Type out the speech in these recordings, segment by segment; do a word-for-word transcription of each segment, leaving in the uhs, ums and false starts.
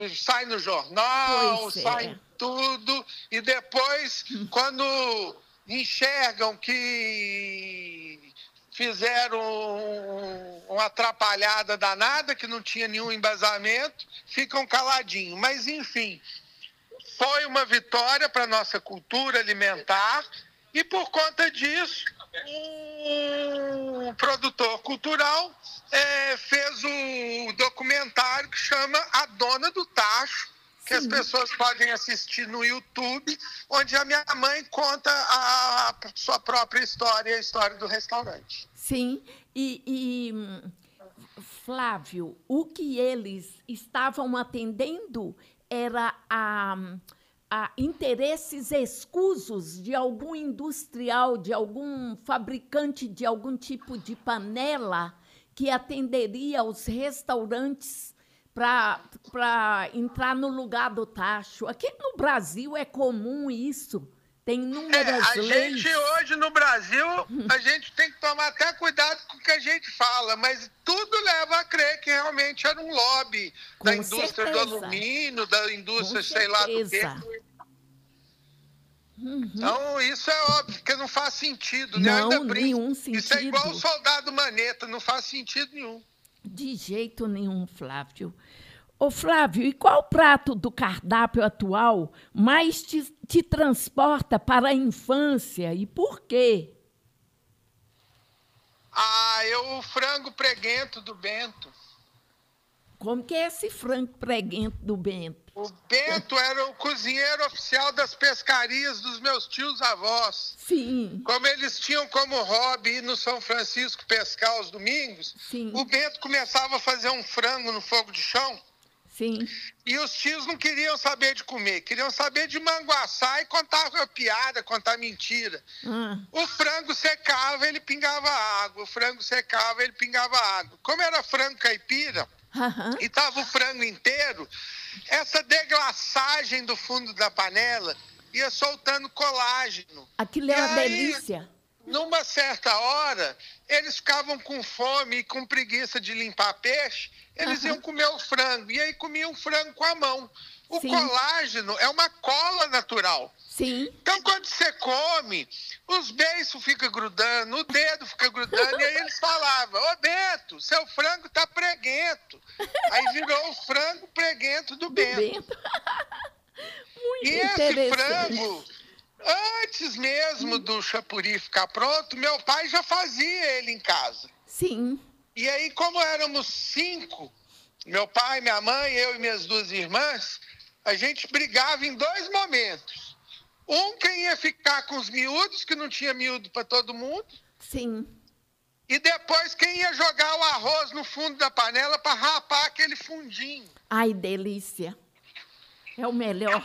sai no jornal, Pois sai é. em tudo, e depois, quando enxergam que fizeram um- uma atrapalhada danada, que não tinha nenhum embasamento, ficam caladinhos. Mas, enfim, foi uma vitória para a nossa cultura alimentar e, por conta disso, um produtor cultural eh, fez um documentário que chama A Dona do Tacho, que as Sim. pessoas podem assistir no YouTube, onde a minha mãe conta a sua própria história, a história do restaurante. Sim, e, e, hum, Flávio, o que eles estavam atendendo era a, a interesses escusos de algum industrial, de algum fabricante de algum tipo de panela que atenderia os restaurantes para entrar no lugar do tacho. Aqui no Brasil é comum isso. Tem É, inúmeras a leis. gente hoje no Brasil, a gente tem que tomar até cuidado com o que a gente fala, mas tudo leva a crer que realmente era um lobby Com da indústria do certeza. alumínio, da indústria Com sei lá do quê. certeza. Então, isso é óbvio, porque não faz sentido, né? Eu Não, ainda brinco. nenhum Isso é igual o sentido. soldado maneta, não faz sentido nenhum. De jeito nenhum, Flávio. Ô, Flávio, e qual prato do cardápio atual mais te, te transporta para a infância e por quê? Ah, eu, o frango preguento do Bento. Como que é esse frango preguento do Bento? O Bento era o cozinheiro oficial das pescarias dos meus tios-avós. Sim, Como eles tinham como hobby ir no São Francisco pescar aos domingos, Sim. o Bento começava a fazer um frango no fogo de chão sim. e os tios não queriam saber de comer, queriam saber de manguaçar e contar piada, contar mentira. Ah, O frango secava, ele pingava água, o frango secava, ele pingava água. Como era frango caipira aham. e estava o frango inteiro, essa deglaçagem do fundo da panela ia soltando colágeno. Aquilo é E uma aí, delícia. numa certa hora, eles ficavam com fome e com preguiça de limpar peixe, eles iam comer o frango, e aí comiam o frango com a mão. O Sim. colágeno é uma cola natural. Sim, Então, quando você come, os beiços ficam grudando, o dedo fica grudando, e aí eles falavam, ô Bento, seu frango tá preguento. Aí virou o frango preguento do, do Bento. Bento. Muito E esse interessante. frango, antes mesmo do chapuri ficar pronto, meu pai já fazia ele em casa. Sim, E aí, como éramos cinco, meu pai, minha mãe, eu e minhas duas irmãs, a gente brigava em dois momentos. Um, quem ia ficar com os miúdos, que não tinha miúdo para todo mundo, sim. e depois quem ia jogar o arroz no fundo da panela para rapar aquele fundinho. Ai, delícia. É o melhor.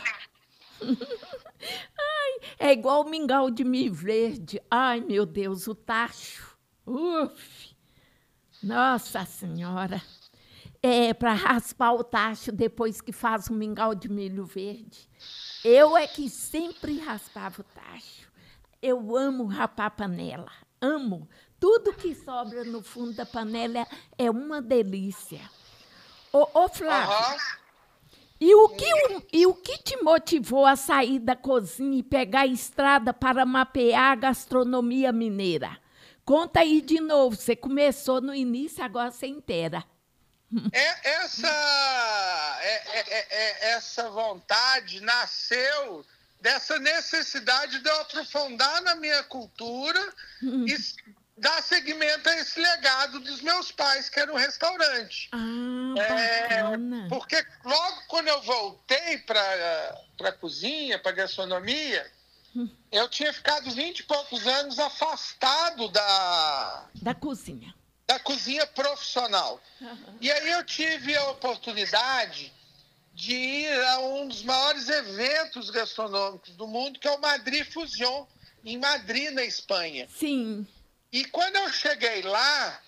Ai, é igual o mingau de milho verde. Ai, meu Deus, o tacho. Uf. Nossa Senhora. É para raspar o tacho depois que faz o mingau de milho verde. Eu é que sempre raspava o tacho. Eu amo rapar panela. Amo. Tudo que sobra no fundo da panela é uma delícia. Ô, ô Flávio, Aham. e o, que, o- e o que te motivou a sair da cozinha e pegar a estrada para mapear a gastronomia mineira? Conta aí de novo. Você começou no início, agora você inteira. É, essa, é, é, é, é, essa vontade nasceu dessa necessidade de eu aprofundar na minha cultura e s- dar seguimento a esse legado dos meus pais, que era um restaurante. Ah, É, bacana. porque logo quando eu voltei para a cozinha, para a gastronomia, eu tinha ficado vinte e poucos anos afastado da, Da cozinha. da cozinha profissional. E aí eu tive a oportunidade de ir a um dos maiores eventos gastronômicos do mundo, que é o Madrid Fusion, em Madrid, na Espanha. Sim. E quando eu cheguei lá,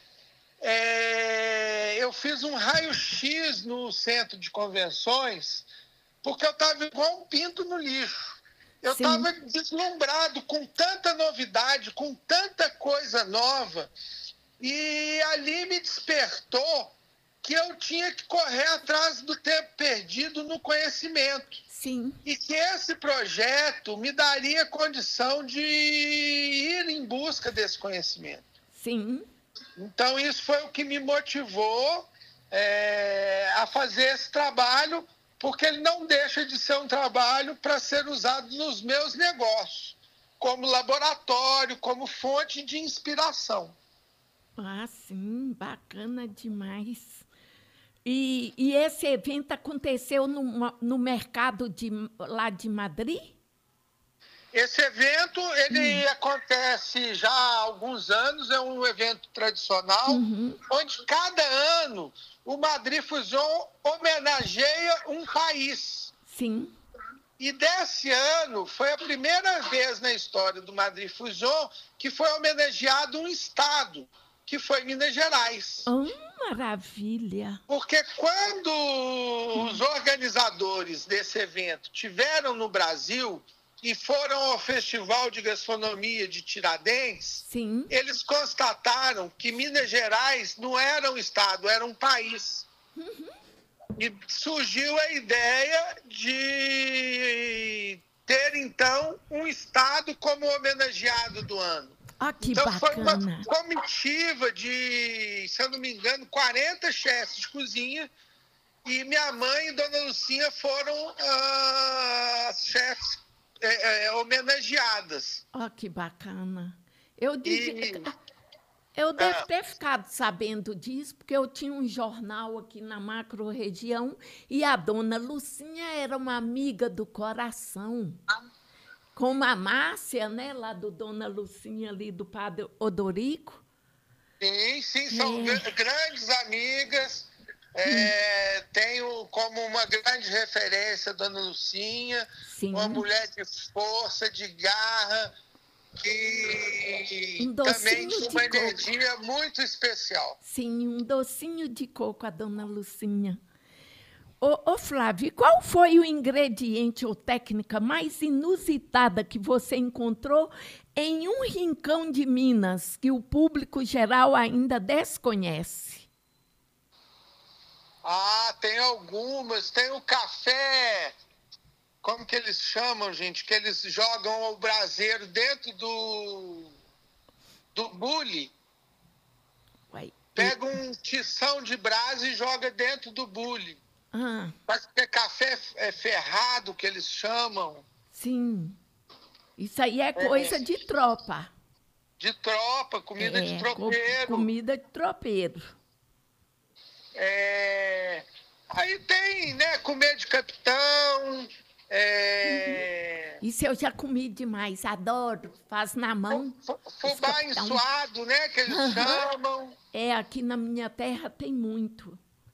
é, eu fiz um raio-x no centro de convenções, porque eu estava igual um pinto no lixo. Eu Sim. estava deslumbrado com tanta novidade, com tanta coisa nova. E ali me despertou que eu tinha que correr atrás do tempo perdido no conhecimento. Sim. E que esse projeto me daria condição de ir em busca desse conhecimento. Sim. Então, isso foi o que me motivou é, a fazer esse trabalho, porque ele não deixa de ser um trabalho para ser usado nos meus negócios, como laboratório, como fonte de inspiração. Ah, sim, bacana demais. E, e esse evento aconteceu no, no mercado de, lá de Madrid? Esse evento, ele hum. acontece já há alguns anos, é um evento tradicional, uhum. onde cada ano o Madrid Fusion homenageia um país. Sim. E desse ano foi a primeira vez na história do Madrid Fusion que foi homenageado um estado, que foi Minas Gerais. Oh, maravilha! Porque quando os organizadores desse evento tiveram no Brasil e foram ao Festival de Gastronomia de Tiradentes, sim. eles constataram que Minas Gerais não era um estado, era um país. Uhum. E surgiu a ideia de ter, então, um estado como homenageado do ano. Ah, que então, bacana. foi uma comitiva de, se eu não me engano, quarenta chefes de cozinha, e minha mãe e Dona Lucinha foram as uh, chefes é, é, homenageadas. Ah, que bacana. Eu devia... E... Eu devo ter ficado sabendo disso, porque eu tinha um jornal aqui na macro-região e a Dona Lucinha era uma amiga do coração. Com a Márcia, né, lá do Dona Lucinha, ali do Padre Odorico. Sim, sim, são é. grandes amigas. É, hum. Tenho como uma grande referência a Dona Lucinha, sim. Uma mulher de força, de garra, que um também tinha uma energia muito especial. Sim, um docinho de coco, a Dona Lucinha. Ô, ô Flávio, qual foi o ingrediente ou técnica mais inusitada que você encontrou em um rincão de Minas que o público geral ainda desconhece? Ah, tem algumas. Tem o café... Como que eles chamam, gente? Que eles jogam o braseiro dentro do, do bule. Uai, Pega um tição de brasa e joga dentro do bule. Ah. Parece que é café é ferrado, que eles chamam. Sim. Isso aí é coisa é. de tropa. De tropa, comida é, de tropeiro. Com, comida de tropeiro. É... Aí tem, né, comer de capitão... É... Isso eu já comi demais, adoro, faz na mão. Fubá ensoado, né, que eles uhum. chamam. É, aqui na minha terra tem muito.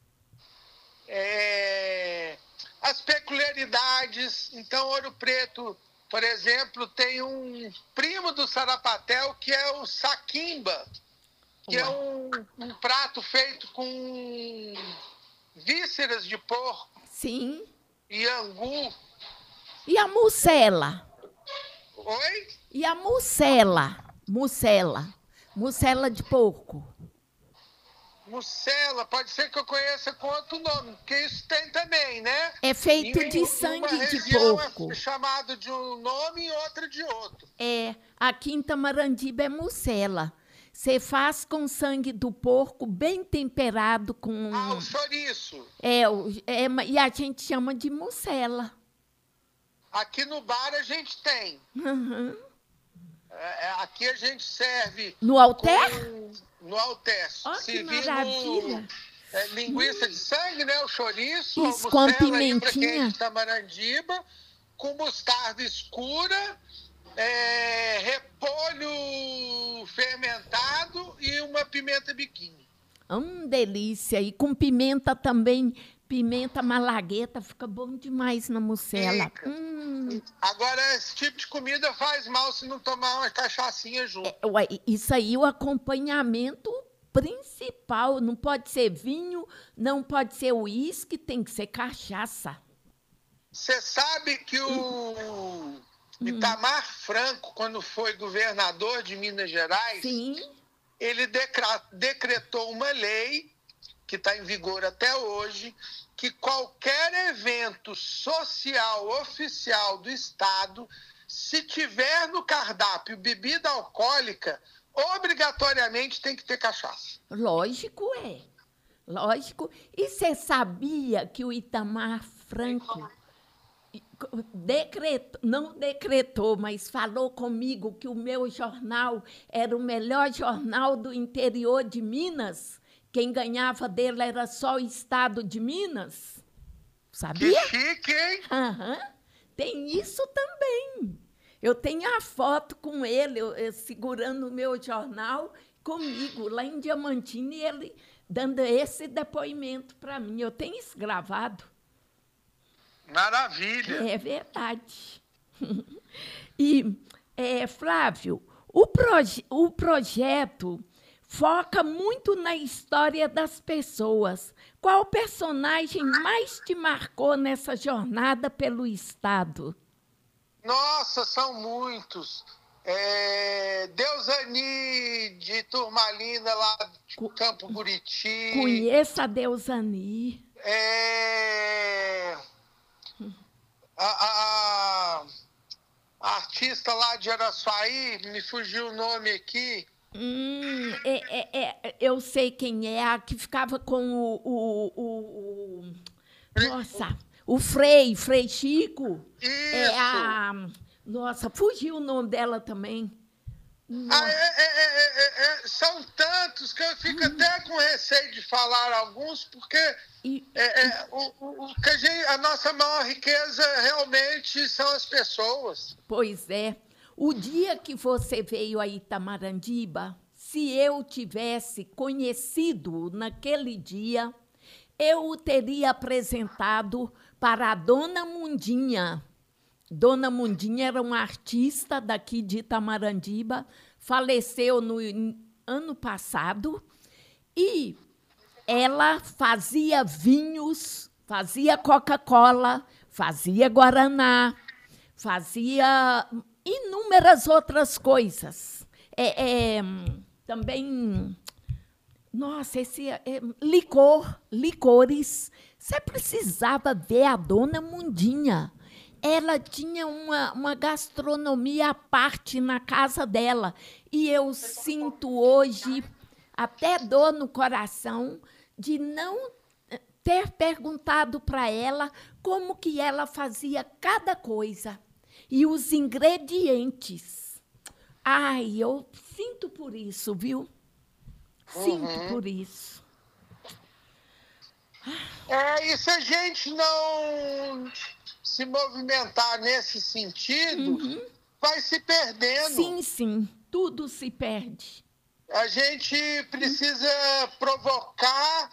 É... As peculiaridades, então Ouro Preto, por exemplo, tem um primo do sarapatel que é o saquimba, que Ué. é um, um prato feito com vísceras de porco. Sim. E angu. E a mussela? Oi? E a mussela? Mussela. Mussela de porco. Mussela, pode ser que eu conheça com outro nome, porque isso tem também, né? É feito em, de sangue de porco. É chamado de um nome e outra de outro. É, aqui em Tamarandiba é mussela. Você faz com sangue do porco bem temperado com... Ah, o chouriço. É, é, e a gente chama de mussela. Aqui no bar a gente tem. Uhum. É, aqui a gente serve... No alter? Com, no alter. Oh, que maravilha. É, linguiça hum. de sangue, né? O chouriço, Isso, a com mussela, pimentinha. De Tamarandiba, com mostarda escura, é, repolho fermentado e uma pimenta biquinho. Hum, delícia. E com pimenta também... Pimenta malagueta, fica bom demais na mussela. Hum. Agora, esse tipo de comida faz mal se não tomar uma cachaçinha junto. É, ué, isso aí, o acompanhamento principal. Não pode ser vinho, não pode ser uísque, tem que ser cachaça. Você sabe que o hum. Itamar Franco, quando foi governador de Minas Gerais, Sim. ele decra- decretou uma lei que está em vigor até hoje, que qualquer evento social oficial do Estado, se tiver no cardápio bebida alcoólica, obrigatoriamente tem que ter cachaça. Lógico, é. Lógico. E você sabia que o Itamar Franco decretou, não decretou, mas falou comigo que o meu jornal era o melhor jornal do interior de Minas? Quem ganhava dele era só o estado de Minas? Sabia? Que chique, hein? Uhum. Tem isso também. Eu tenho a foto com ele, eu, eu, segurando o meu jornal comigo, lá em Diamantino, e ele dando esse depoimento para mim. Eu tenho isso gravado. Maravilha. É verdade. E, é, Flávio, o, proje o projeto foca muito na história das pessoas. Qual personagem mais te marcou nessa jornada pelo Estado? Nossa, são muitos. É, Deusani de Turmalina, lá de Campo Buriti. Conheça a Deusani. É, a, a, a artista lá de Araçuaí, me fugiu o nome aqui. Hum, é, é, é, eu sei quem é, a que ficava com o... o, o, o nossa, o Frei, Frei Chico. Isso. É a... Nossa, fugiu o nome dela também. Ah, é, é, é, é, são tantos que eu fico hum. até com receio de falar alguns, porque e, é, é, o, o, que a, gente, a nossa maior riqueza realmente são as pessoas. Pois é. O dia que você veio a Itamarandiba, se eu tivesse conhecido naquele dia, eu o teria apresentado para a Dona Mundinha. Dona Mundinha era uma artista daqui de Itamarandiba, faleceu no ano passado, e ela fazia vinhos, fazia Coca-Cola, fazia Guaraná, fazia inúmeras outras coisas. É, é, também, nossa, esse é, licor, licores. Você precisava ver a Dona Mundinha. Ela tinha uma, uma gastronomia à parte na casa dela. E eu sinto hoje até dor no coração de não ter perguntado para ela como que ela fazia cada coisa. E os ingredientes. Ai, eu sinto por isso, viu? Sinto uhum. por isso. É, e se a gente não se movimentar nesse sentido, uhum. vai se perdendo. Sim, sim, tudo se perde. A gente precisa uhum. provocar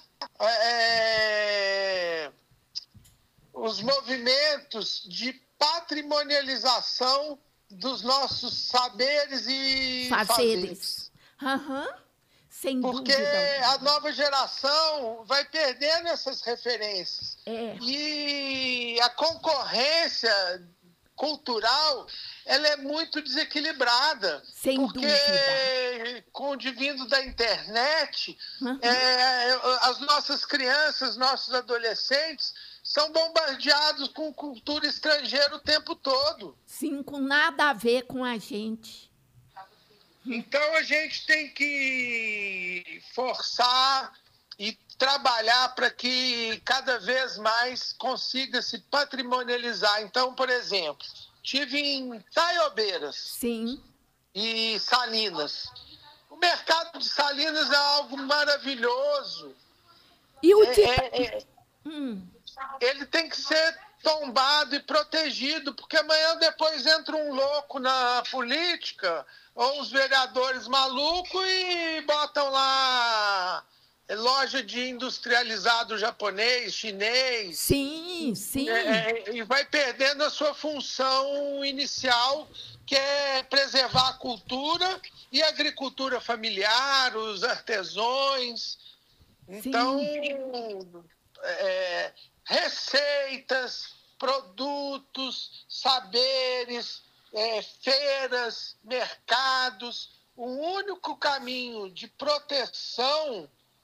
é, os movimentos de patrimonialização dos nossos saberes e fazeres. Aham. Uhum. Sem Porque dúvida. a nova geração vai perdendo essas referências. É. E a concorrência cultural, ela é muito desequilibrada. Sem porque dúvida. Com o advindo da internet, uhum. é, as nossas crianças, nossos adolescentes, são bombardeados com cultura estrangeira o tempo todo. Sim, com nada a ver com a gente. Então, a gente tem que forçar e trabalhar para que cada vez mais consiga se patrimonializar. Então, por exemplo, tive em Taiobeiras Sim. e Salinas. O mercado de Salinas é algo maravilhoso. E o é, tipo... é, é... Hum. Ele tem que ser tombado e protegido, porque amanhã depois entra um louco na política, ou os vereadores malucos, e botam lá loja de industrializado japonês, chinês. Sim, sim. É, e vai perdendo a sua função inicial, que é preservar a cultura e a agricultura familiar, os artesãos. Então, é, receitas, produtos, saberes, é, feiras, mercados. O único caminho de proteção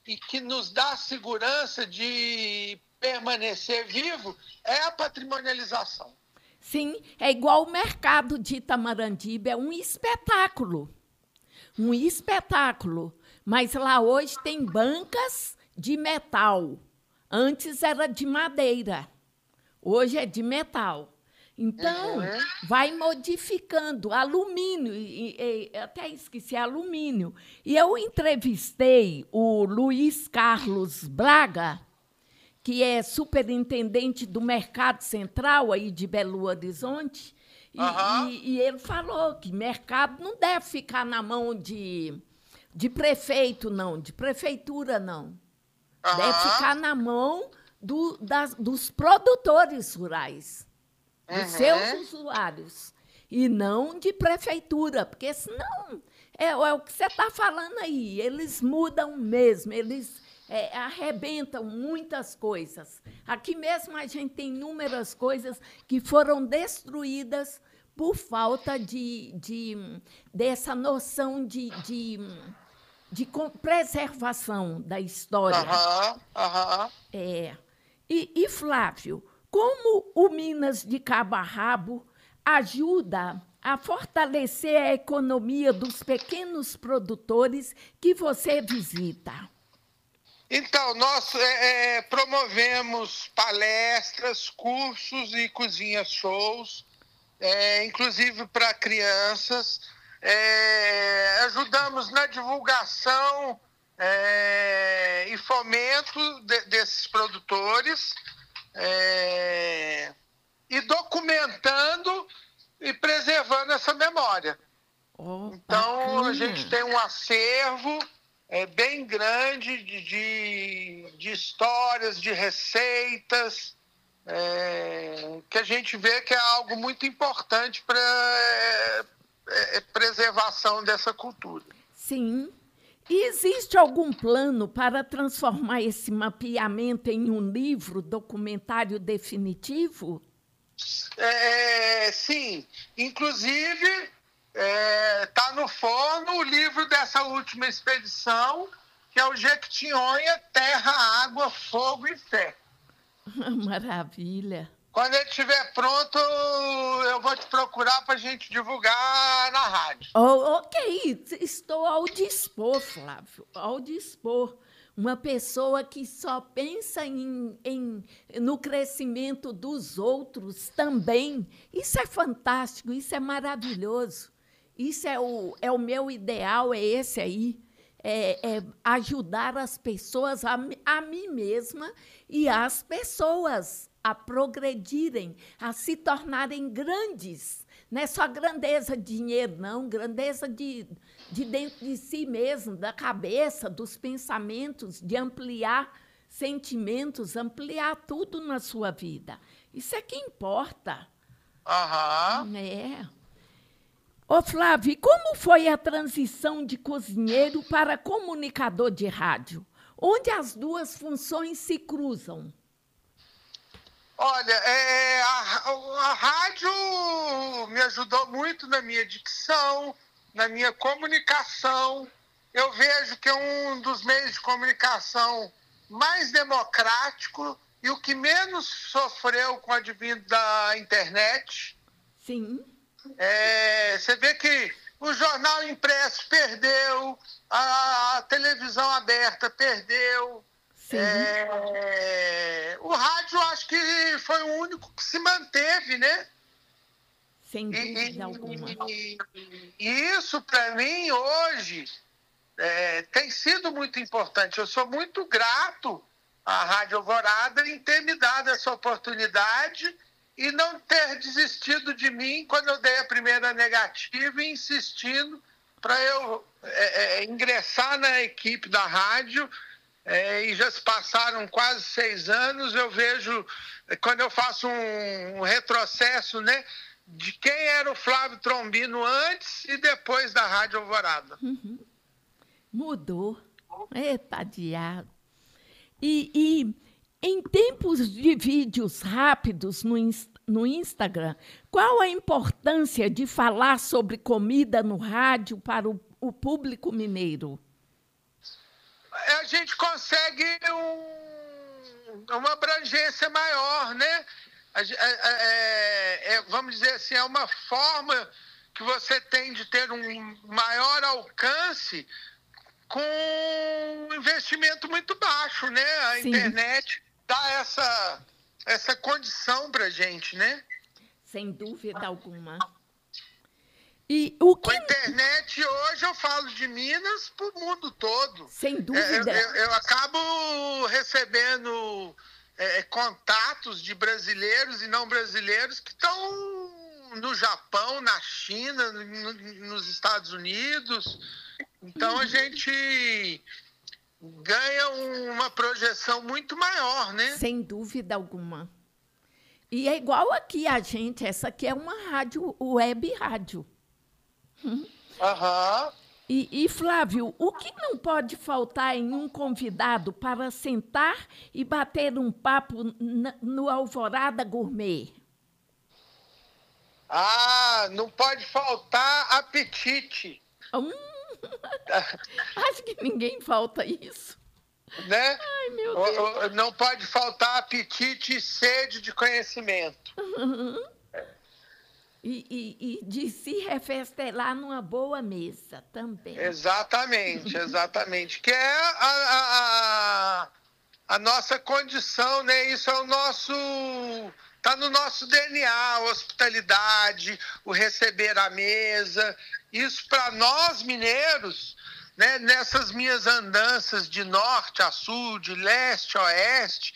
e que nos dá segurança de permanecer vivo é a patrimonialização. Sim, é igual o mercado de Itamarandiba, é um espetáculo. Um espetáculo. Mas lá hoje tem bancas de metal. Antes era de madeira. Hoje é de metal. Então, uhum. vai modificando. Alumínio, e, e, até esqueci, alumínio. E eu entrevistei o Luiz Carlos Braga, que é superintendente do Mercado Central aí de Belo Horizonte, e, uhum. e, e ele falou que mercado não deve ficar na mão de, de prefeito, não, de prefeitura, não. Uhum. Deve ficar na mão do, das, dos produtores rurais, dos uhum. seus usuários, e não de prefeitura, porque senão é, é o que você está falando aí, eles mudam mesmo, eles é, arrebentam muitas coisas. Aqui mesmo a gente tem inúmeras coisas que foram destruídas por falta de, de, dessa noção de, de, de preservação da história. Aham, aham. É. E, e, Flávio, como o Minas de Cabo a Rabo ajuda a fortalecer a economia dos pequenos produtores que você visita? Então, nós é, é, promovemos palestras, cursos e cozinha-shows, é, inclusive para crianças. É, ajudamos na divulgação é, e fomento de, desses produtores, é, e documentando e preservando essa memória. Oh, então, bacana. A gente tem um acervo é, bem grande de, de, de histórias, de receitas, é, que a gente vê que é algo muito importante para a é, é, preservação dessa cultura. Sim. E existe algum plano para transformar esse mapeamento em um livro, documentário definitivo? É, sim. Inclusive, está é, no forno o livro dessa última expedição, que é o Jequitinhonha, Terra, Água, Fogo e Fé. Maravilha. Quando ele estiver pronto, eu vou te procurar para a gente divulgar na rádio. Oh, ok, estou ao dispor, Flávio, ao dispor. Uma pessoa que só pensa em, em, no crescimento dos outros também. Isso é fantástico, isso é maravilhoso. Isso é o, é o meu ideal, é esse aí. É, é ajudar as pessoas, a, a mim mesma e as pessoas a progredirem, a se tornarem grandes. Não é só grandeza de dinheiro, não, grandeza de, de dentro de si mesmo, da cabeça, dos pensamentos, de ampliar sentimentos, ampliar tudo na sua vida. Isso é que importa. Aham. É. Ô, Flávio, como foi a transição de cozinheiro para comunicador de rádio, onde as duas funções se cruzam? Olha, é, a, a rádio me ajudou muito na minha dicção, na minha comunicação. Eu vejo que é um dos meios de comunicação mais democrático e o que menos sofreu com o advento da internet. Sim. É, você vê que o jornal impresso perdeu, a, a televisão aberta perdeu. É, o rádio, acho que foi o único que se manteve, né? Sem dúvida e, alguma. E, e isso, para mim, hoje, é, tem sido muito importante. Eu sou muito grato à Rádio Alvorada em ter me dado essa oportunidade e não ter desistido de mim quando eu dei a primeira negativa e insistindo para eu é, é, ingressar na equipe da rádio. É, e já se passaram quase seis anos, eu vejo, quando eu faço um, um retrocesso, né, de quem era o Flávio Trombino antes e depois da Rádio Alvorada. Uhum. Mudou. Eita, diabo. E, e em tempos de vídeos rápidos no, no Instagram, qual a importância de falar sobre comida no rádio para o, o público mineiro? a gente consegue um, uma abrangência maior, né? É, é, é, vamos dizer assim, é uma forma que você tem de ter um maior alcance com um investimento muito baixo, né? A Sim. internet dá essa, essa condição para a gente, né? Sem dúvida alguma. E o que... Com a internet, hoje eu falo de Minas para o mundo todo. Sem dúvida. É, eu, eu acabo recebendo é, contatos de brasileiros e não brasileiros que estão no Japão, na China, no, nos Estados Unidos. Então, a gente ganha uma projeção muito maior, né? Sem dúvida alguma. E é igual aqui a gente, essa aqui é uma rádio, web rádio. Aham. Uhum. E, e, Flávio, o que não pode faltar em um convidado para sentar e bater um papo no Alvorada Gourmet? Ah, não pode faltar apetite. Hum, acho que ninguém falta isso. Né? Ai, meu Deus. Não pode faltar apetite e sede de conhecimento. Uhum. E, e, e de se refestelar numa boa mesa também. Exatamente, exatamente. Que é a, a, a, a nossa condição, né? Isso é o nosso... Está no nosso D N A, a hospitalidade, o receber à mesa. Isso para nós mineiros, né? Nessas minhas andanças de norte a sul, de leste a oeste,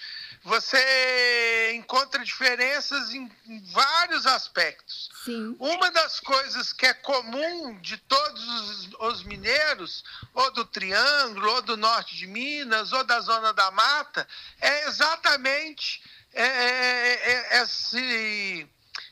você encontra diferenças em, em vários aspectos. Sim. Uma das coisas que é comum de todos os, os mineiros, ou do Triângulo, ou do norte de Minas, ou da Zona da Mata, é exatamente é, é, esse,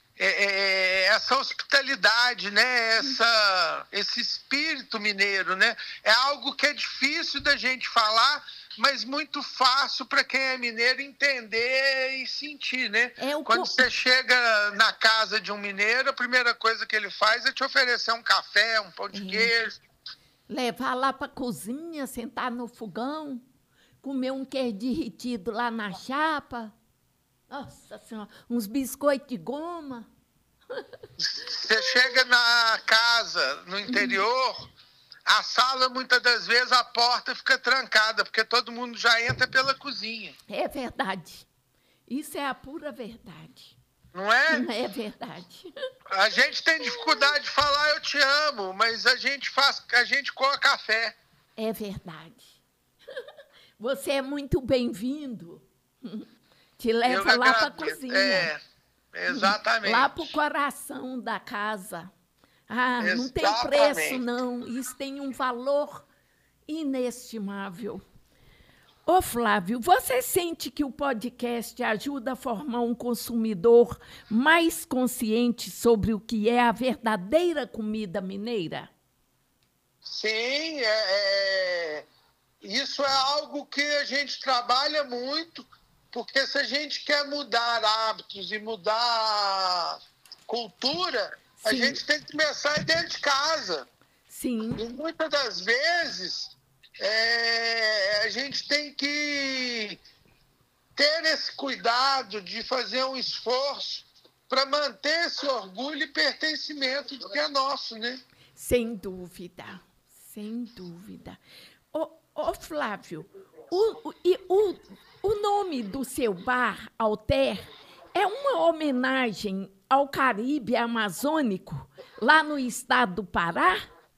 é, essa hospitalidade, né? Essa, esse espírito mineiro, né? É algo que é difícil da gente falar, mas muito fácil para quem é mineiro entender e sentir, né? É o Quando co... você chega na casa de um mineiro, a primeira coisa que ele faz é te oferecer um café, um pão de é. queijo. Levar lá para a cozinha, sentar no fogão, comer um queijo derretido lá na chapa. Nossa Senhora, uns biscoitos de goma. Você chega na casa, no interior... A sala, muitas das vezes, a porta fica trancada, porque todo mundo já entra pela cozinha. É verdade. Isso é a pura verdade. Não é? É verdade. A gente tem dificuldade de falar eu te amo, mas a gente faz, a gente coa café. É verdade. Você é muito bem-vindo. Te leva lá para a cozinha. É, exatamente. Lá para o coração da casa. Ah, Exatamente. Não tem preço, não. Isso tem um valor inestimável. Ô, Flávio, você sente que o podcast ajuda a formar um consumidor mais consciente sobre o que é a verdadeira comida mineira? Sim, é, é... isso é algo que a gente trabalha muito, porque se a gente quer mudar hábitos e mudar cultura... Sim. A gente tem que começar dentro de casa. Sim. E muitas das vezes é, a gente tem que ter esse cuidado de fazer um esforço para manter esse orgulho e pertencimento do que é nosso, né? Sem dúvida, sem dúvida. Ô, ô Flávio, o, o, o, o nome do seu bar, Alter, é uma homenagem ao Caribe amazônico, lá no estado do Pará?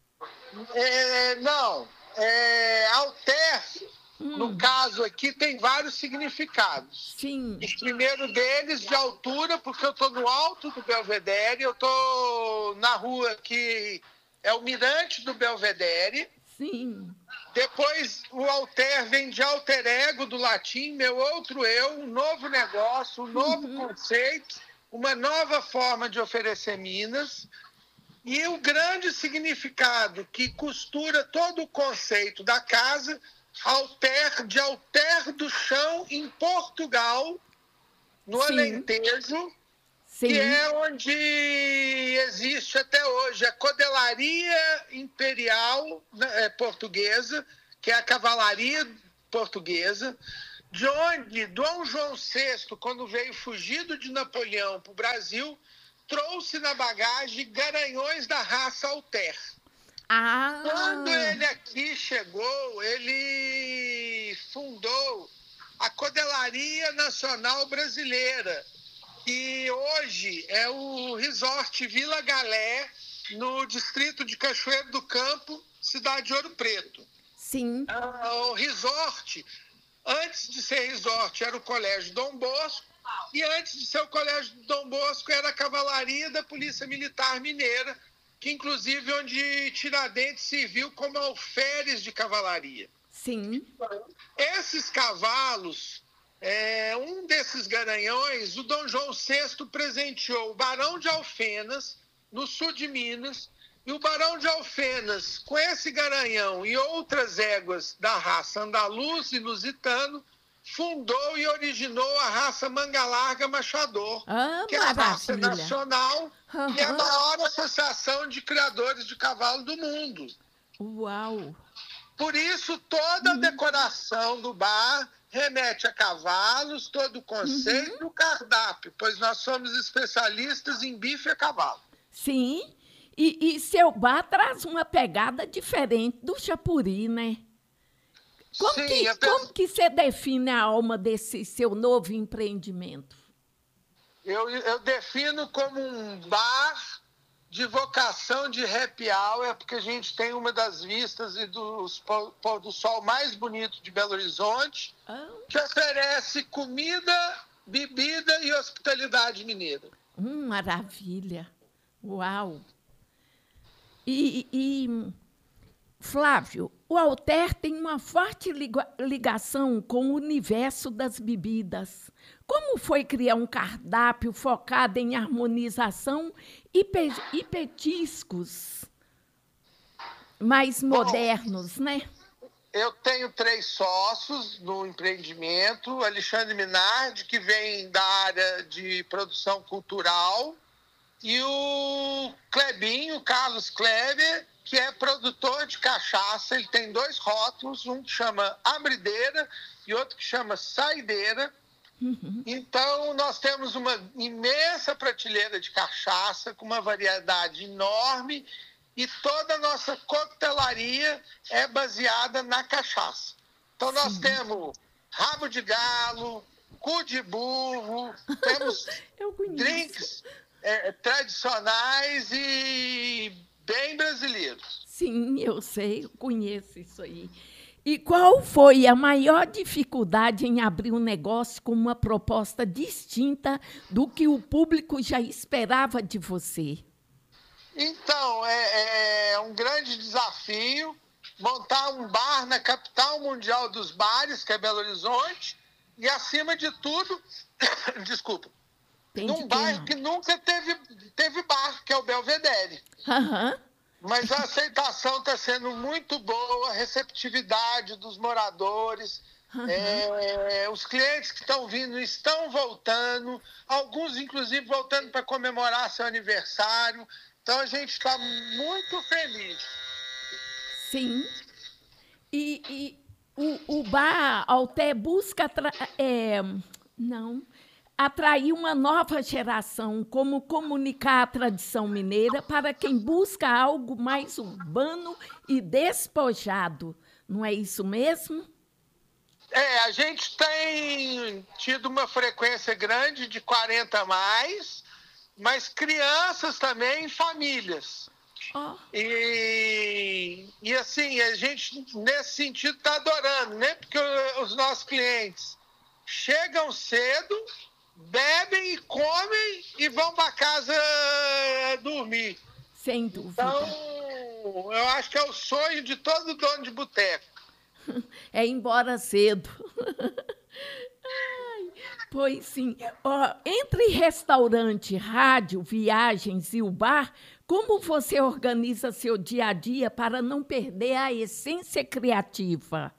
É, não. É, Alter, hum. no caso aqui, tem vários significados. Sim. O primeiro deles, de altura, porque eu estou no alto do Belvedere, eu estou na rua que é o mirante do Belvedere. Sim. Depois, o alter vem de alter ego, do latim, meu outro eu, um novo negócio, um novo uhum. conceito, uma nova forma de oferecer Minas. E o grande significado que costura todo o conceito da casa, alter, de alter do chão em Portugal, no Sim. Alentejo, Sim. que é onde existe até hoje a Codelaria Imperial é, Portuguesa, que é a cavalaria portuguesa, de onde Dom João sexto, quando veio fugido de Napoleão para o Brasil, trouxe na bagagem garanhões da raça Alter. Ah. Quando ele aqui chegou, ele fundou a Codelaria Nacional Brasileira, que hoje é o Resort Vila Galé, no distrito de Cachoeiro do Campo, cidade de Ouro Preto. Sim. Ah, o resort, antes de ser resort, era o Colégio Dom Bosco, e antes de ser o Colégio Dom Bosco, era a Cavalaria da Polícia Militar Mineira, que inclusive onde Tiradentes serviu como alferes de cavalaria. Sim. Esses cavalos, é, um desses garanhões, o Dom João sexto presenteou o Barão de Alfenas, no sul de Minas, e o Barão de Alfenas, com esse garanhão e outras éguas da raça andaluz e lusitano, fundou e originou a raça Manga Larga Machador, ah, que é a raça nacional uhum. e é a maior associação de criadores de cavalo do mundo. Uau! Por isso, toda a decoração do bar remete a cavalos, todo o conceito do uhum. cardápio, pois nós somos especialistas em bife a cavalo. Sim, e, e seu bar traz uma pegada diferente do Chapuri, né? Como, Sim, que, até... como que você define a alma desse seu novo empreendimento? Eu, eu defino como um bar de vocação de happy hour, porque a gente tem uma das vistas e dos pôr do sol mais bonitos de Belo Horizonte, ah. que oferece comida, bebida e hospitalidade mineira. Hum, maravilha! Uau! E, e, Flávio, o Alter tem uma forte ligação com o universo das bebidas. Como foi criar um cardápio focado em harmonização e, pe e petiscos mais modernos, Bom, né? Eu tenho três sócios no empreendimento. Alexandre Minardi, que vem da área de produção cultural, e o Clebinho, Carlos Kleber, que é produtor de cachaça. Ele tem dois rótulos, um que chama Abrideira e outro que chama Saideira. Uhum. Então, nós temos uma imensa prateleira de cachaça, com uma variedade enorme, e toda a nossa coquetelaria é baseada na cachaça. Então, nós Sim. temos rabo de galo, cu de burro, temos drinks é, tradicionais e bem brasileiros. Sim, eu sei, eu conheço isso aí. E qual foi a maior dificuldade em abrir um negócio com uma proposta distinta do que o público já esperava de você? Então, é, é um grande desafio montar um bar na capital mundial dos bares, que é Belo Horizonte, e, acima de tudo, desculpa, Tem num bairro que nunca teve, teve bar, que é o Belvedere. Aham. Uhum. Mas a aceitação está sendo muito boa, a receptividade dos moradores, uhum. é, os clientes que estão vindo estão voltando, alguns, inclusive, voltando para comemorar seu aniversário. Então, a gente está muito feliz. Sim. E, e o, o bar Alter busca... É, não... atrair uma nova geração, como comunicar a tradição mineira para quem busca algo mais urbano e despojado. Não é isso mesmo? É, a gente tem tido uma frequência grande de quarenta a mais, mas crianças também, famílias. Oh. E, e, assim, a gente, nesse sentido, está adorando, né? Porque os nossos clientes chegam cedo, bebem e comem e vão para casa dormir. Sem dúvida. Então, eu acho que é o sonho de todo dono de boteco. É ir embora cedo. Ai, pois sim. Ó, entre restaurante, rádio, viagens e o bar, como você organiza seu dia a dia para não perder a essência criativa?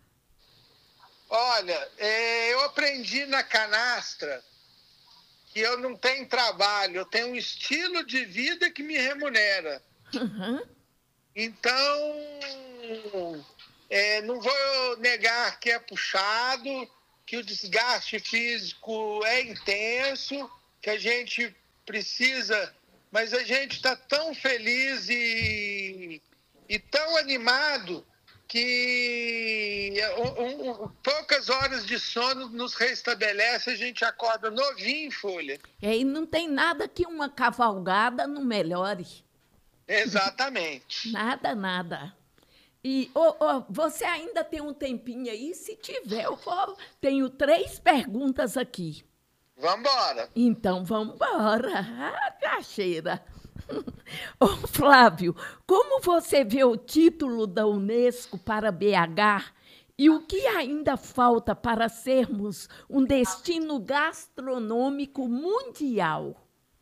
Olha, é, eu aprendi na canastra que eu não tenho trabalho, eu tenho um estilo de vida que me remunera. Uhum. Então, É, não vou negar que é puxado, que o desgaste físico é intenso, que a gente precisa, mas a gente está tão feliz e, e tão animado que um, um, poucas horas de sono nos restabelece, a gente acorda novinho em folha. É, e não tem nada que uma cavalgada não melhore. Exatamente. Nada, nada. E oh, oh, você ainda tem um tempinho aí? Se tiver, eu vou. Tenho três perguntas aqui. Vamos embora. Então, vamos embora. Ah, cacheira. Ô, Flávio, como você vê o título da Unesco para B H e o que ainda falta para sermos um destino gastronômico mundial?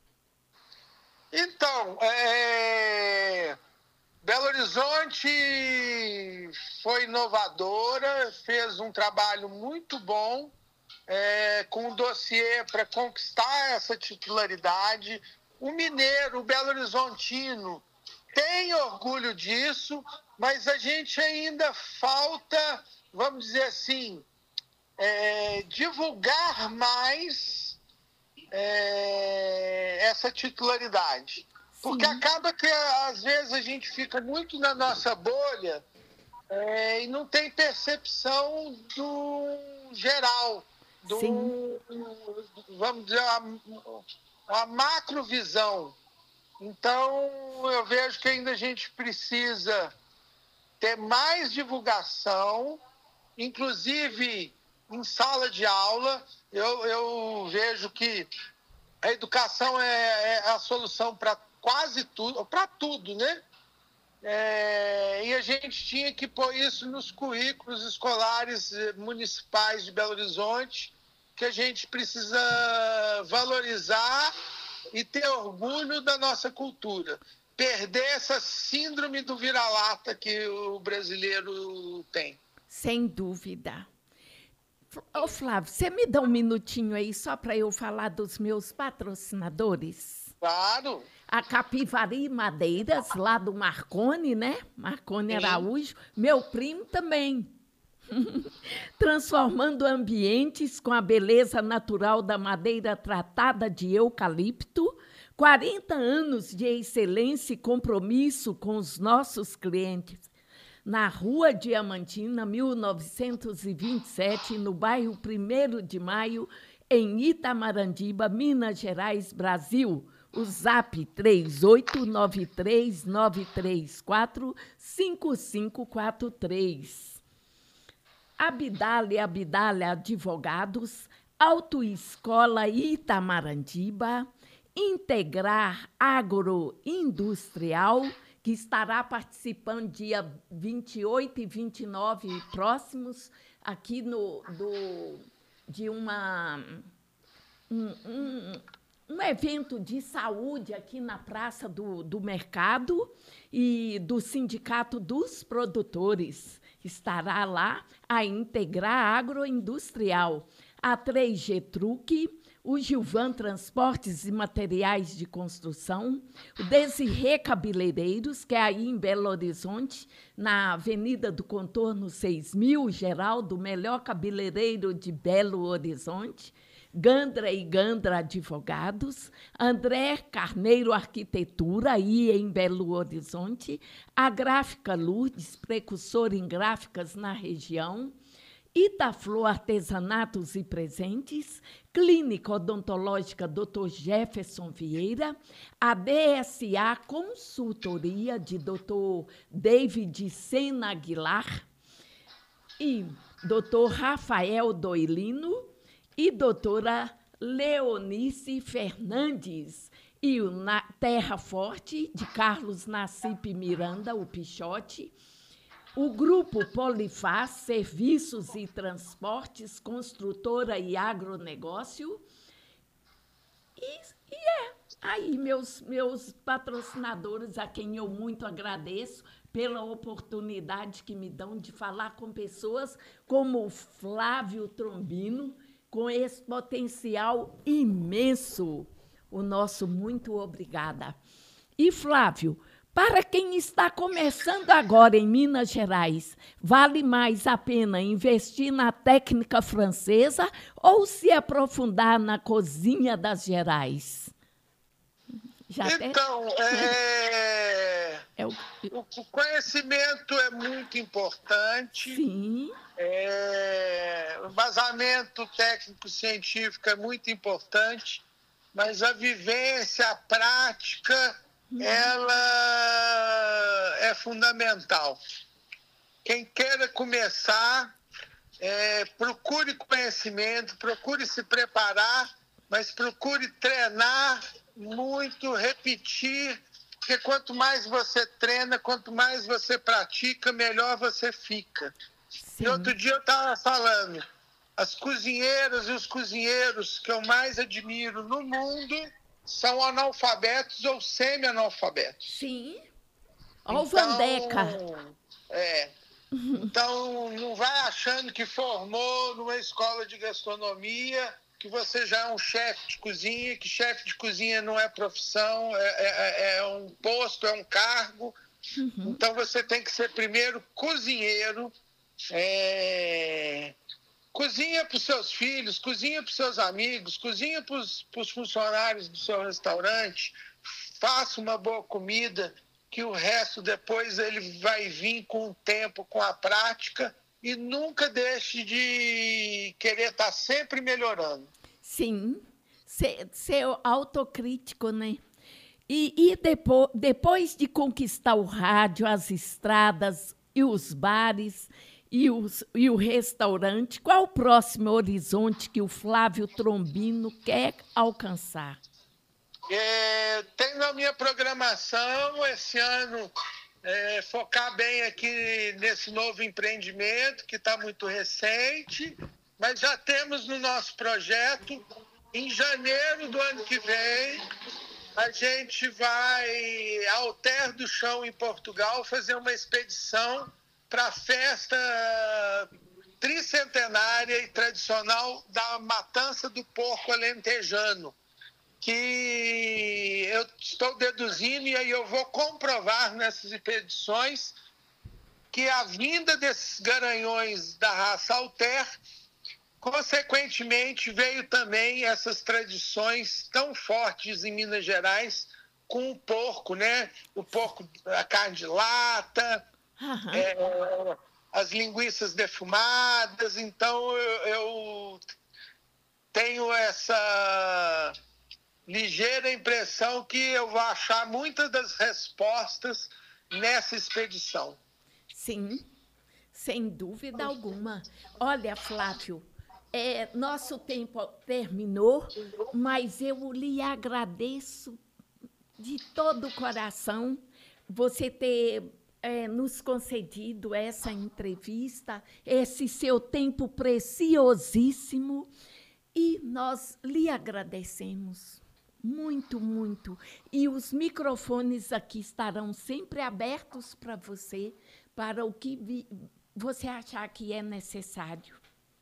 Então, é... Belo Horizonte foi inovadora, fez um trabalho muito bom é, com um dossiê para conquistar essa titularidade. O mineiro, o Belo Horizontino, tem orgulho disso, mas a gente ainda falta, vamos dizer assim, é, divulgar mais é, essa titularidade. Porque Sim. acaba que, às vezes, a gente fica muito na nossa bolha é, e não tem percepção do geral, do, vamos dizer, a, a macrovisão. Então, eu vejo que ainda a gente precisa ter mais divulgação, inclusive em sala de aula. Eu, eu vejo que a educação é, é a solução para quase tudo, para tudo, né? É, e a gente tinha que pôr isso nos currículos escolares municipais de Belo Horizonte, que a gente precisa valorizar e ter orgulho da nossa cultura. Perder essa síndrome do vira-lata que o brasileiro tem. Sem dúvida. Ô, Flávio, você me dá um minutinho aí só para eu falar dos meus patrocinadores? Claro. A Capivari Madeiras, lá do Marconi, né? Marconi Sim. Araújo. Meu primo também. Transformando ambientes com a beleza natural da madeira tratada de eucalipto. quarenta anos de excelência e compromisso com os nossos clientes. Na Rua Diamantina, mil novecentos e vinte e sete, no bairro primeiro de Maio, em Itamarandiba, Minas Gerais, Brasil. O zap três oito nove três nove três quatro cinco cinco quatro três. Abdala Abdala Advogados, Autoescola Itamarandiba, Integrar Agroindustrial, que estará participando dia vinte e oito e vinte e nove próximos, aqui no, do, de uma, um, um, um evento de saúde aqui na Praça do, do Mercado e do Sindicato dos Produtores. Estará lá a Integrar Agroindustrial, a três G Truque, o Gilvan Transportes e Materiais de Construção, o Desirê Cabeleireiros, que é aí em Belo Horizonte, na Avenida do Contorno seis mil, Geraldo, o melhor cabeleireiro de Belo Horizonte, Gandra e Gandra Advogados, André Carneiro Arquitetura, aí em Belo Horizonte, a Gráfica Lourdes, precursor em gráficas na região, Itaflor Artesanatos e Presentes, Clínica Odontológica doutor Jefferson Vieira, a D S A Consultoria de doutor David Sena Aguilar e doutor Rafael Doilino e doutora Leonice Fernandes e o Na Terra Forte de Carlos Nassip Miranda, o Pichote, o Grupo Polifaz, Serviços e Transportes, Construtora e Agronegócio. E, e é aí meus, meus patrocinadores, a quem eu muito agradeço pela oportunidade que me dão de falar com pessoas como o Flávio Trombino, com esse potencial imenso. O nosso muito obrigada. E, Flávio, Para quem está começando agora em Minas Gerais, vale mais a pena investir na técnica francesa ou se aprofundar na cozinha das Gerais? Já então, é... É o... o conhecimento é muito importante. Sim. É... O embasamento técnico-científico é muito importante, mas a vivência, a prática, hum. ela é fundamental. Quem queira começar, é... procure conhecimento, procure se preparar, mas procure treinar muito, repetir, porque quanto mais você treina, quanto mais você pratica, melhor você fica. Sim. E outro dia eu estava falando, as cozinheiras e os cozinheiros que eu mais admiro no mundo são analfabetos ou semi-analfabetos. Sim. Olha o Vandeca. É. Então, não vai achando que formou numa escola de gastronomia, que você já é um chefe de cozinha, que chefe de cozinha não é profissão, é, é, é um posto, é um cargo. Uhum. Então, você tem que ser primeiro cozinheiro. É... Cozinha para os seus filhos, cozinha para os seus amigos, cozinha para os funcionários do seu restaurante. Faça uma boa comida, que o resto depois ele vai vir com o tempo, com a prática. E nunca deixe de querer estar sempre melhorando. Sim, ser, ser autocrítico, né? E, e depois, depois de conquistar o rádio, as estradas e os bares e, os, e o restaurante, qual o próximo horizonte que o Flávio Trombino quer alcançar? É, tem na minha programação esse ano... É, focar bem aqui nesse novo empreendimento, que está muito recente, mas já temos no nosso projeto, em janeiro do ano que vem, a gente vai ao Terra do Chão, em Portugal, fazer uma expedição para a festa tricentenária e tradicional da matança do porco alentejano, que eu estou deduzindo e aí eu vou comprovar nessas expedições que a vinda desses garanhões da raça Alter, consequentemente, veio também essas tradições tão fortes em Minas Gerais com o porco, né? O porco, a carne de lata, uhum. é, as linguiças defumadas. Então, eu, eu tenho essa... ligeira impressão que eu vou achar muitas das respostas nessa expedição. Sim, sem dúvida alguma. Olha, Flávio, é, nosso tempo terminou, mas eu lhe agradeço de todo o coração você ter é, nos concedido essa entrevista, esse seu tempo preciosíssimo, e nós lhe agradecemos. Muito, muito. E os microfones aqui estarão sempre abertos para você, para o que vi, você achar que é necessário.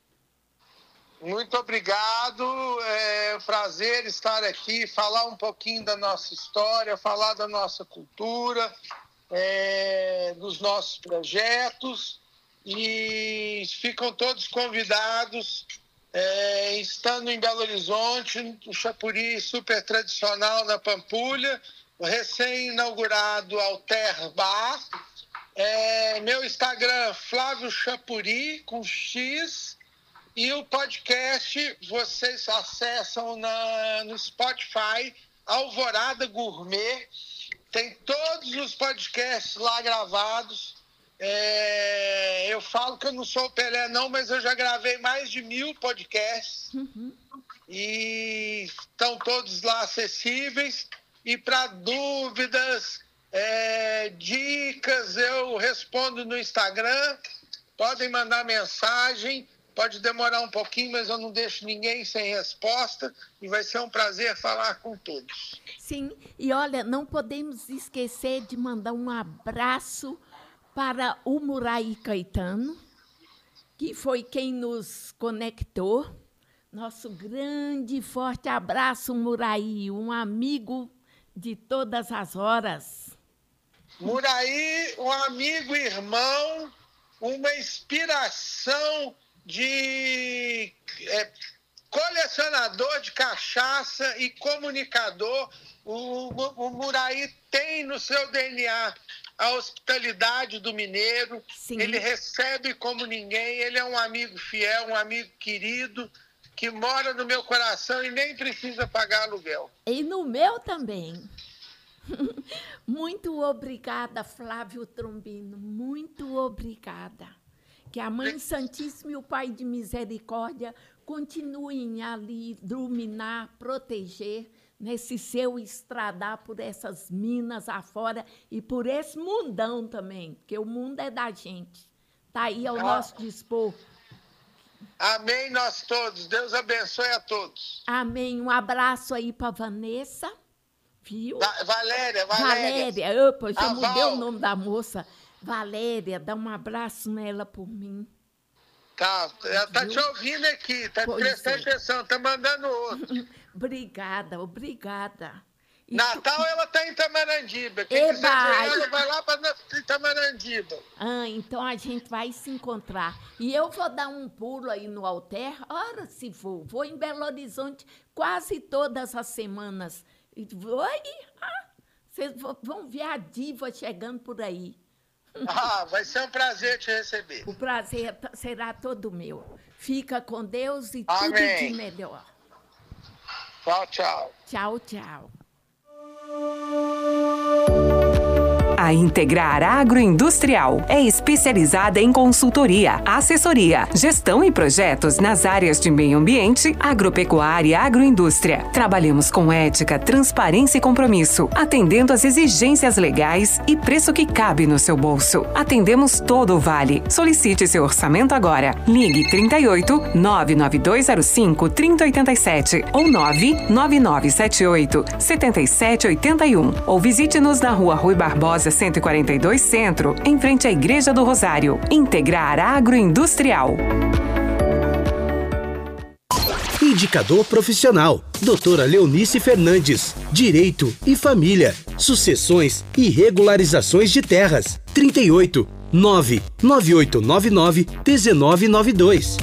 Muito obrigado. É um prazer estar aqui, falar um pouquinho da nossa história, falar da nossa cultura, é, dos nossos projetos. E ficam todos convidados. É, estando em Belo Horizonte, o Chapuri super tradicional na Pampulha, o recém-inaugurado Alter Bar. É, meu Instagram, Flávio Chapuri, com X. E o podcast vocês acessam na, no Spotify, Alvorada Gourmet. Tem todos os podcasts lá gravados. É, eu falo que eu não sou o Pelé, não, mas eu já gravei mais de mil podcasts. Uhum. E estão todos lá acessíveis. E para dúvidas, é, dicas, eu respondo no Instagram. Podem mandar mensagem. Pode demorar um pouquinho, mas eu não deixo ninguém sem resposta. E vai ser um prazer falar com todos. Sim, e olha, não podemos esquecer de mandar um abraço para o Muraí Caetano, que foi quem nos conectou. Nosso grande e forte abraço, Muraí, um amigo de todas as horas. Muraí, um amigo, irmão, uma inspiração de é, colecionador de cachaça e comunicador. O, o, o Muraí tem no seu D N A a hospitalidade do mineiro. Sim. Ele recebe como ninguém, ele é um amigo fiel, um amigo querido, que mora no meu coração e nem precisa pagar aluguel. E no meu também. Muito obrigada, Flávio Trombino, muito obrigada. Que a Mãe Santíssima e o Pai de Misericórdia continuem ali, iluminar, proteger, nesse seu estradar por essas minas afora e por esse mundão também, porque o mundo é da gente. Está aí ao ah. nosso dispor. Amém, nós todos. Deus abençoe a todos. Amém. Um abraço aí para Vanessa. Viu? Va Valéria, Valéria. Valéria, opa, já mudei o nome da moça. Valéria, dá um abraço nela por mim. Tá, ela tá te ouvindo aqui, tá prestando atenção, tá mandando outro. Obrigada, obrigada. E Natal, tu... ela tá em Itamarandiba. Quem Eba! quiser ver ela, vai lá para Itamarandiba. Ah, então a gente vai se encontrar. E eu vou dar um pulo aí no Alter, ora se vou. Vou em Belo Horizonte quase todas as semanas. Oi? Ah, vocês vão ver a diva chegando por aí. Ah, vai ser um prazer te receber. O prazer será todo meu. Fica com Deus e Amém. Tudo de melhor. Tchau, tchau. Tchau, tchau. A Integrar Agroindustrial é especializada em consultoria, assessoria, gestão e projetos nas áreas de meio ambiente, agropecuária e agroindústria. Trabalhamos com ética, transparência e compromisso, atendendo às exigências legais e preço que cabe no seu bolso. Atendemos todo o Vale. Solicite seu orçamento agora. Ligue trinta e oito, nove nove dois zero cinco, trinta oitenta e sete ou nove nove nove sete oito, sete sete oito um ou visite-nos na Rua Rui Barbosa cento e quarenta e dois Centro, em frente à Igreja do Rosário. Integrar Agroindustrial. Indicador profissional. Doutora Leonice Fernandes. Direito e Família. Sucessões e regularizações de terras. trinta e oito, nove nove oito nove nove, um nove nove dois.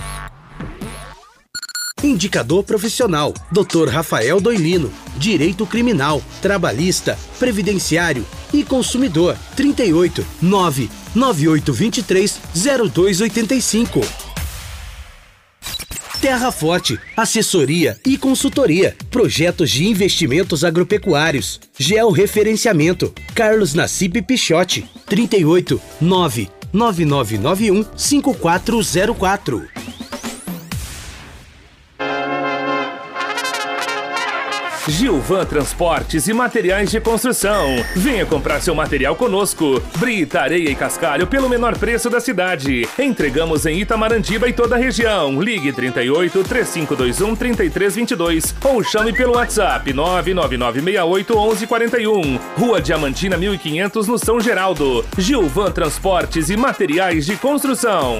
Indicador profissional. doutor Rafael Doilino. Direito Criminal, Trabalhista, Previdenciário e Consumidor. trinta e oito, nove nove oito dois três, zero dois oito cinco. Terra Forte, assessoria e consultoria. Projetos de investimentos agropecuários. Georreferenciamento. Carlos Nassib Pichotti. trinta e oito, nove nove nove nove um, cinco quatro zero quatro. Gilvan Transportes e Materiais de Construção. Venha comprar seu material conosco. Brita, areia e cascalho pelo menor preço da cidade. Entregamos em Itamarandiba e toda a região. Ligue trinta e oito, três cinco dois um, três três dois dois ou chame pelo WhatsApp nove nove nove seis oito, onze quarenta e um. Rua Diamantina mil e quinhentos, no São Geraldo. Gilvan Transportes e Materiais de Construção.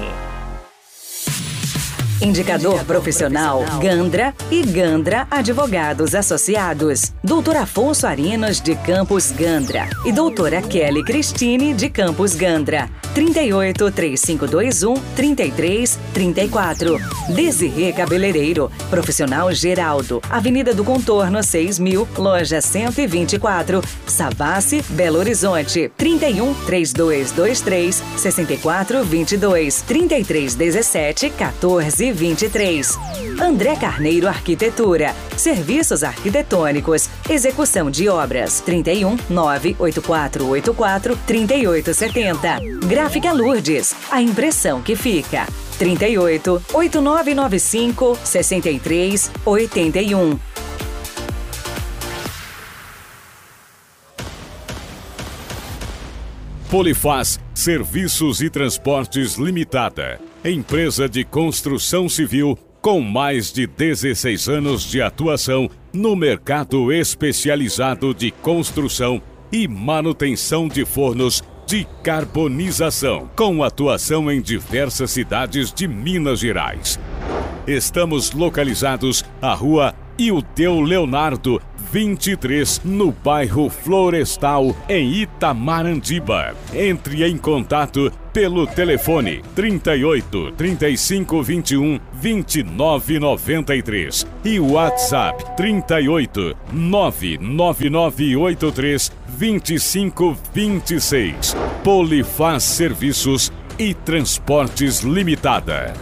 Indicador profissional Gandra e Gandra Advogados Associados. doutor Afonso Arinos de Campos Gandra e doutora Kelly Cristine de Campos Gandra. trinta e oito, três cinco dois um, trinta e três trinta e quatro. Desirê Cabeleireiro, Profissional Geraldo, Avenida do Contorno seis mil, Loja cento e vinte e quatro, Savassi, Belo Horizonte. trinta e um, três dois dois três, seis quatro dois dois, trinta e três dezessete, quatorze vinte e três. André Carneiro Arquitetura, Serviços Arquitetônicos, Execução de Obras. trinta e um, nove oito quatro oito quatro, trinta e oito setenta. Gráfica Lourdes, a impressão que fica. trinta e oito, oito nove nove cinco, sessenta e três, oitenta e um. Polifaz Serviços e Transportes Limitada. Empresa de construção civil com mais de dezesseis anos de atuação no mercado especializado de construção e manutenção de fornos de carbonização, com atuação em diversas cidades de Minas Gerais. Estamos localizados à Rua Ildeu Leonardo, vinte e três, no bairro Florestal, em Itamarandiba. Entre em contato pelo telefone trinta e oito, trinta e cinco, vinte e um, vinte e nove, noventa e três e o WhatsApp trinta e oito, nove nove nove oito três, vinte e cinco, vinte e seis. Polifaz Serviços e Transportes Limitada.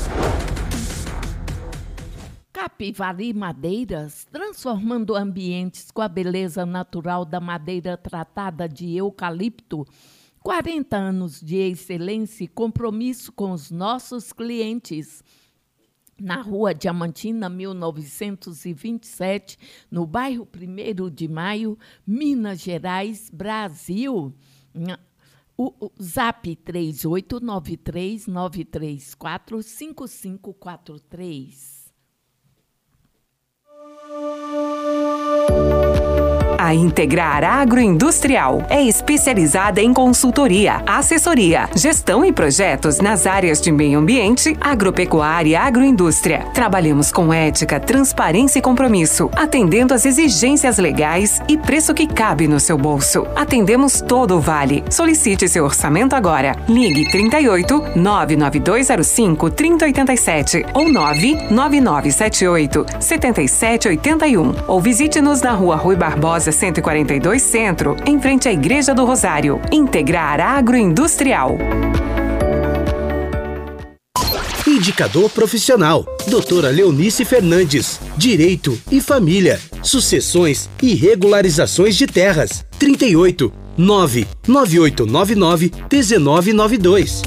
Capivari Madeiras, transformando ambientes com a beleza natural da madeira tratada de eucalipto. quarenta anos de excelência e compromisso com os nossos clientes. Na Rua Diamantina, mil novecentos e vinte e sete, no bairro primeiro de Maio, Minas Gerais, Brasil. O, o Zap três oito nove três nove três quatro cinco cinco quatro três. A Integrar Agroindustrial é especializada em consultoria, assessoria, gestão e projetos nas áreas de meio ambiente, agropecuária e agroindústria. Trabalhamos com ética, transparência e compromisso, atendendo às exigências legais e preço que cabe no seu bolso. Atendemos todo o Vale. Solicite seu orçamento agora. Ligue trinta e oito, nove nove dois zero cinco, trinta oitenta e sete ou nove nove nove sete oito, sete sete oito um ou visite-nos na Rua Rui Barbosa cento e quarenta e dois Centro, em frente à Igreja do Rosário. Integrar Agroindustrial. Indicador profissional. Doutora Leonice Fernandes. Direito e Família. Sucessões e regularizações de terras. trinta e oito, nove nove oito nove nove, um nove nove dois.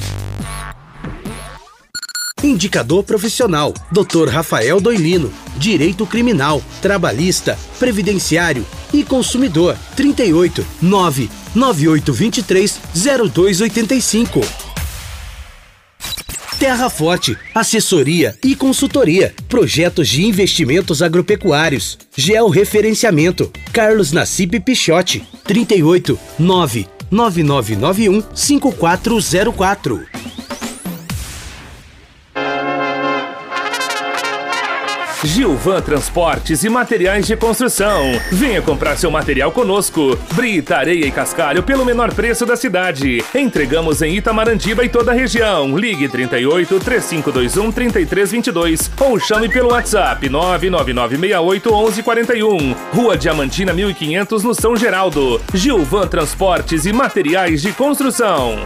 Indicador profissional. doutor Rafael Doilino. Direito Criminal, Trabalhista, Previdenciário e Consumidor. trinta e oito, nove nove oito dois três, zero dois oito cinco. Terra Forte, assessoria e consultoria, projetos de investimentos agropecuários, georreferenciamento. Carlos Nassib Pichotti, trinta e oito, nove nove nove nove um, cinco quatro zero quatro. Gilvan Transportes e Materiais de Construção. Venha comprar seu material conosco. Brita, areia e cascalho pelo menor preço da cidade. Entregamos em Itamarandiba e toda a região. Ligue trinta e oito, três cinco dois um, três três dois dois ou chame pelo WhatsApp nove nove nove seis oito, onze quarenta e um. Rua Diamantina mil e quinhentos, no São Geraldo. Gilvan Transportes e Materiais de Construção.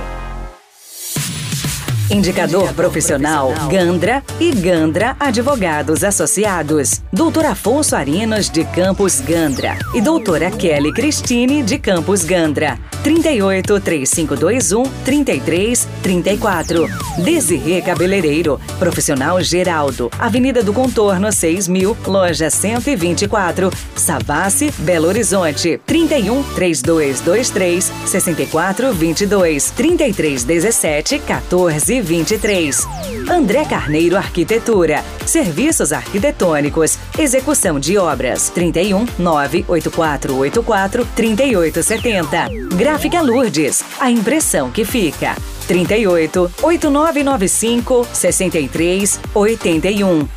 Indicador profissional Gandra e Gandra Advogados Associados. doutor Afonso Arinos de Campos Gandra e doutora Kelly Cristine de Campos Gandra. trinta e oito, três cinco dois um, trinta e três trinta e quatro. Desirê Cabeleireiro, Profissional Geraldo, Avenida do Contorno seis mil, Loja cento e vinte e quatro, Savassi, Belo Horizonte. trinta e um, três dois dois três, seis quatro dois dois, trinta e três dezessete, quatorze vinte e três. André Carneiro Arquitetura, Serviços Arquitetônicos, Execução de Obras. trinta e um, nove oito quatro oito quatro, trinta e oito setenta. Gráfica Lourdes, a impressão que fica. trinta e oito, oito nove nove cinco, sessenta e três, oitenta e um.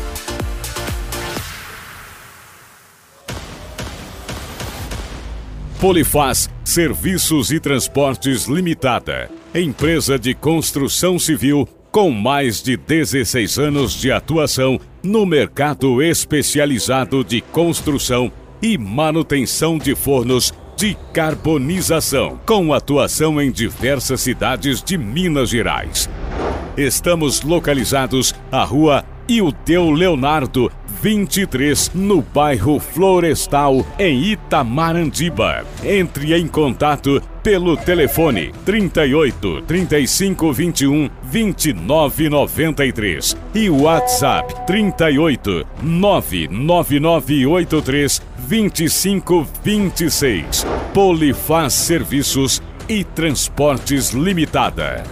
Polifaz Serviços e Transportes Limitada. Empresa de construção civil com mais de dezesseis anos de atuação no mercado especializado de construção e manutenção de fornos de carbonização, com atuação em diversas cidades de Minas Gerais. Estamos localizados à Rua Ildeu Leonardo, vinte e três, no bairro Florestal, em Itamarandiba. Entre em contato pelo telefone trinta e oito, trinta e cinco, vinte e um, vinte e nove, noventa e três e o WhatsApp trinta e oito, nove nove nove oito três, vinte e cinco, vinte e seis. Polifaz Serviços e Transportes Limitada.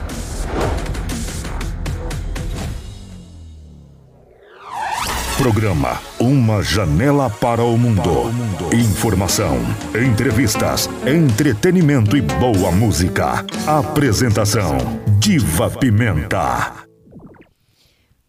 Programa Uma Janela para o Mundo. Informação, entrevistas, entretenimento e boa música. Apresentação: Diva Pimenta.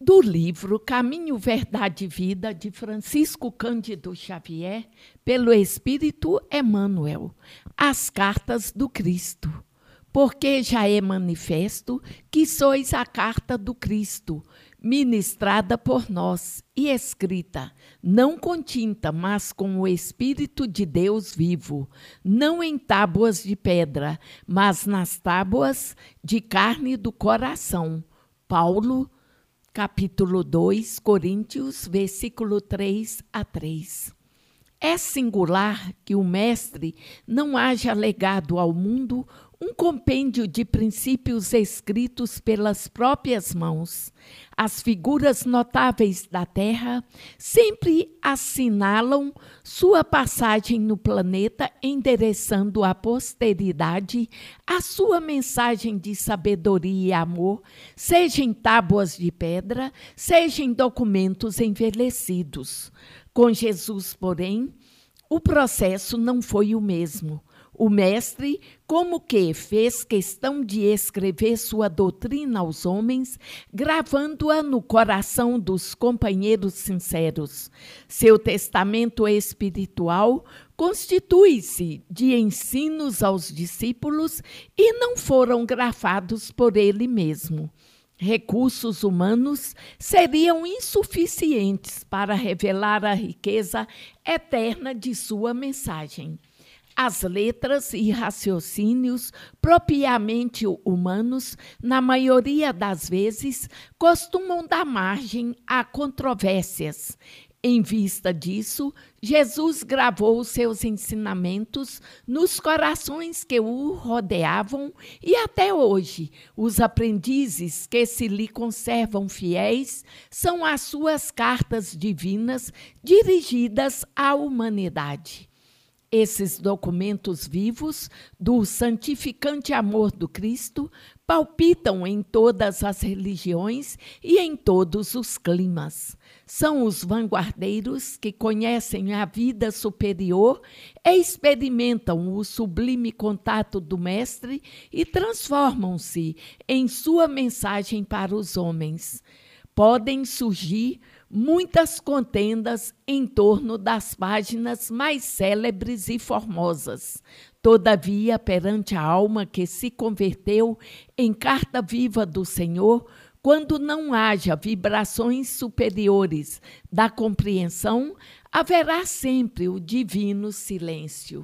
do livro Caminho, Verdade e Vida, de Francisco Cândido Xavier, pelo Espírito Emmanuel, as cartas do Cristo. Porque já é manifesto que sois a carta do Cristo, ministrada por nós e escrita, não com tinta, mas com o Espírito de Deus vivo, não em tábuas de pedra, mas nas tábuas de carne do coração. Paulo, capítulo dois, Coríntios, versículo três a três. É singular que o Mestre não haja legado ao mundo um compêndio de princípios escritos pelas próprias mãos. As figuras notáveis da Terra sempre assinalam sua passagem no planeta, endereçando à posteridade a sua mensagem de sabedoria e amor, seja em tábuas de pedra, seja em documentos envelhecidos. Com Jesus, porém, o processo não foi o mesmo. O Mestre, como que fez questão de escrever sua doutrina aos homens, gravando-a no coração dos companheiros sinceros. Seu testamento espiritual constitui-se de ensinos aos discípulos e não foram gravados por ele mesmo. Recursos humanos seriam insuficientes para revelar a riqueza eterna de sua mensagem. As letras e raciocínios propriamente humanos, na maioria das vezes, costumam dar margem a controvérsias. Em vista disso, Jesus gravou seus ensinamentos nos corações que o rodeavam e até hoje os aprendizes que se lhe conservam fiéis são as suas cartas divinas dirigidas à humanidade. Esses documentos vivos do santificante amor do Cristo palpitam em todas as religiões e em todos os climas. São os vanguardeiros que conhecem a vida superior e experimentam o sublime contato do Mestre e transformam-se em sua mensagem para os homens. Podem surgir muitas contendas em torno das páginas mais célebres e formosas. Todavia, perante a alma que se converteu em carta viva do Senhor, quando não haja vibrações superiores da compreensão, haverá sempre o divino silêncio.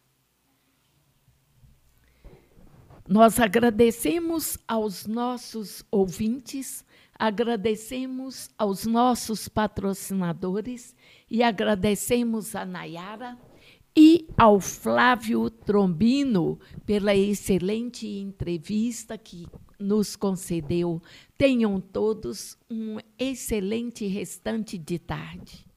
Nós agradecemos aos nossos ouvintes, agradecemos aos nossos patrocinadores e agradecemos a Nayara e ao Flávio Trombino pela excelente entrevista que nos concedeu. Tenham todos um excelente restante de tarde.